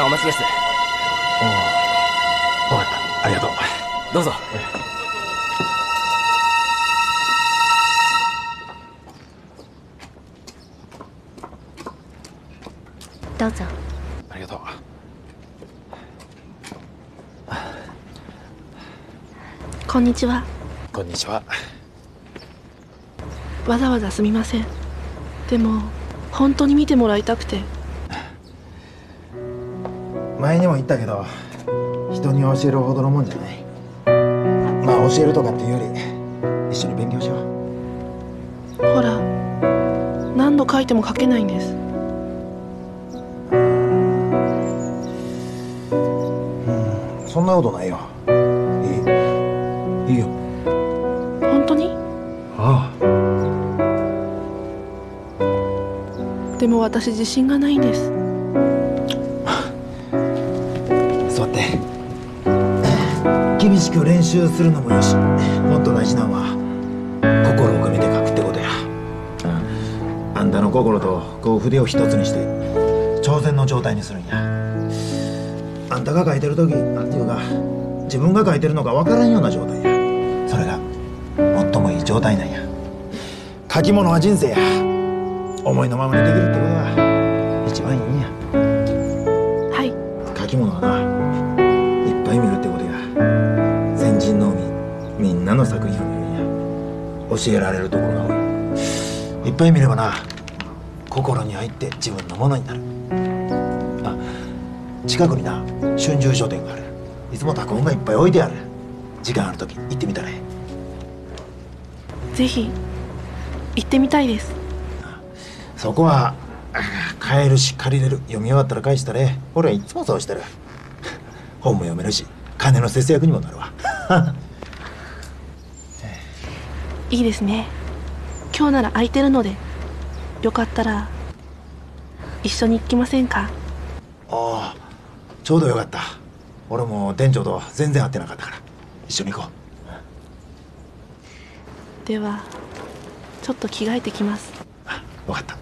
お待ちです。 おお、分かった。ありがとう。 どうぞ。 どうぞ。 ありがとう。 こんにちは。 こんにちは。 わざわざすみません。でも本当に見てもらいたくて。 前にも言ったけど、人に教えるほどのもんじゃない。まあ教えるとかっていうより一緒に勉強しよう。 ほら、何度書いても書けないんです。 そんなことないよ。いいよ。 本当に？ ああ。でも私自信がないんです。 座って。厳しく練習するのもよし、もっと大事なのは心を込めて書くってことや。あんたの心とこう筆を一つにして挑戦の状態にするんや。あんたが書いてる時、なんていうか自分が書いてるのか分からんような状態や。それが最もいい状態なんや。書き物は人生や。思いのままにできるってことが一番いいんや。 はい。 書き物はないっぱい見るってことや。先人のみんなの作品を見るんや。教えられるところが多い。いっぱい見ればな、心に入って自分のものになる。あ、近くにな春秋書店がある。いつも拓本がいっぱい置いてある。時間あるとき行ってみたらえぜひ行ってみたいです。 そこは買えるし借りれる。読み終わったら返したらええ。俺はいつもそうしてる。本も読めるし金の節約にもなるわ。 いいですね。今日なら空いてるので、よかったら一緒に行きませんか？ ああ、ちょうどよかった。俺も店長と全然会ってなかったから一緒に行こではちょっと着替えてきます。 う。分かった。